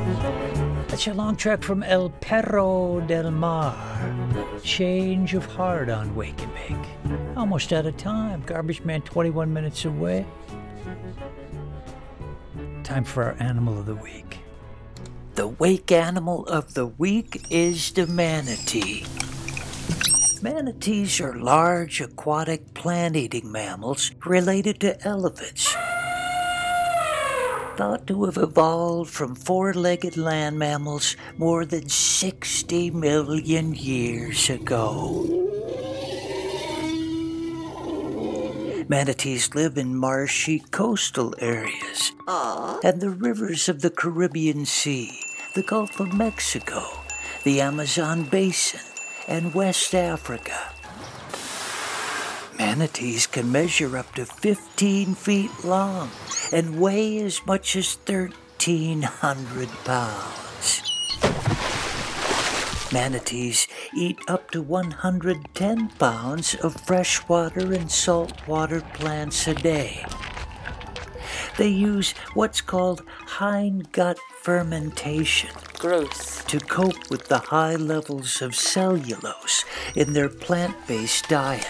That's your long trek from El Perro del Mar. Change of heart on Wake and Bake. Almost out of time. Garbage Man 21 minutes away. Time for our animal of the week. The wake animal of the week is the manatee. Manatees are large aquatic plant-eating mammals related to elephants. Thought to have evolved from four-legged land mammals more than 60 million years ago. Manatees live in marshy coastal areas and the rivers of the Caribbean Sea, the Gulf of Mexico, the Amazon Basin, and West Africa. Manatees can measure up to 15 feet long and weigh as much as 1,300 pounds. Manatees eat up to 110 pounds of freshwater and saltwater plants a day. They use what's called hindgut fermentation. Gross. To cope with the high levels of cellulose in their plant-based diet.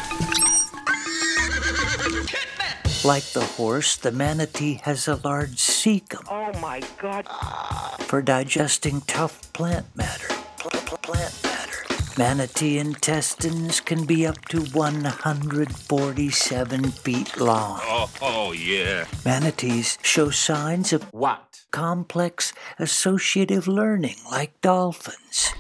Like the horse, the manatee has a large cecum. Oh my God. For digesting tough plant matter. Manatee intestines can be up to 147 feet long. Oh yeah. Manatees show signs of What? complex associative learning like dolphins.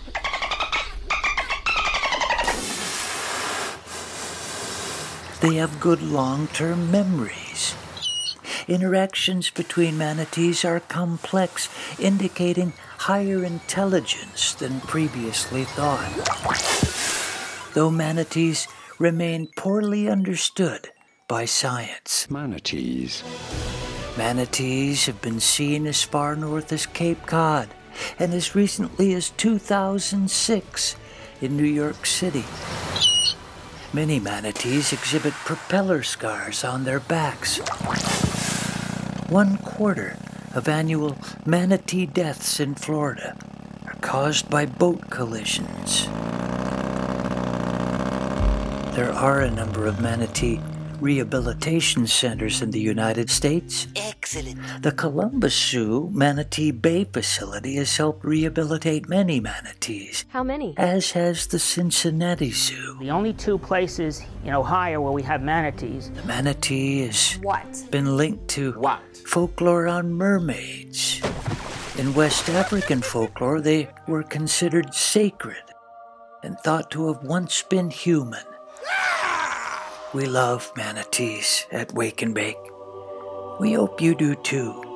They have good long-term memories. Interactions between manatees are complex, indicating higher intelligence than previously thought. Though manatees remain poorly understood by science. Manatees. Manatees have been seen as far north as Cape Cod and as recently as 2006 in New York City. Many manatees exhibit propeller scars on their backs. 1/4 of annual manatee deaths in Florida are caused by boat collisions. There are a number of manatee rehabilitation centers in the United States. Excellent. The Columbus Zoo Manatee Bay facility has helped rehabilitate many manatees, How many? as has the Cincinnati Zoo. The only two places in Ohio where we have manatees. The manatee has What? been linked to What? folklore on mermaids. In West African folklore, they were considered sacred and thought to have once been human. We love manatees at Wake and Bake. We hope you do too.